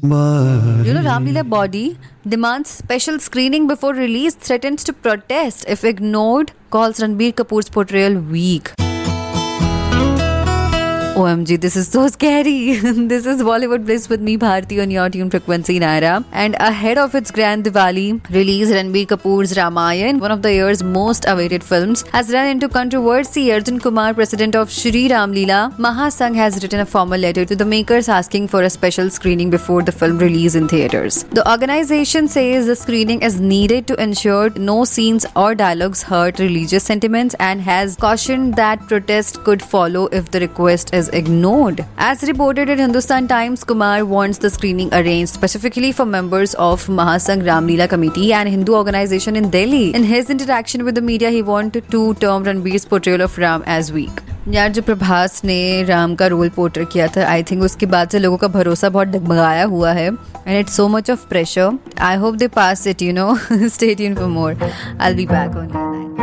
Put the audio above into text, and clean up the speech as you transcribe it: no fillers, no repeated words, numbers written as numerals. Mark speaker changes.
Speaker 1: Ramlila body demands special screening before release, threatens to protest if ignored, calls Ranbir Kapoor's portrayal weak. OMG, this is so scary. This is Bollywood Bliss with me, Bharti, on your tune Frequency Naira. And ahead of its grand Diwali release, Ranbir Kapoor's Ramayan, one of the year's most awaited films, has run into controversy. Arjun Kumar, president of Shri Ramlila Mahasangh, has written a formal letter to the makers asking for a special screening before the film release in theatres. The organization says the screening is needed to ensure no scenes or dialogues hurt religious sentiments and has cautioned that protest could follow if the request is ignored. As reported in Hindustan Times, Kumar wants the screening arranged specifically for members of Mahasangh Ramlila Committee and Hindu organization in Delhi. In his interaction with the media, he wanted to term Ranbir's portrayal of Ram as weak. यार जो प्रभास ने राम का role portray किया था, I think उसके बाद से लोगों का भरोसा बहुत डगमगाया हुआ है and it's so much of pressure. I hope they pass it, stay tuned for more. I will be back on.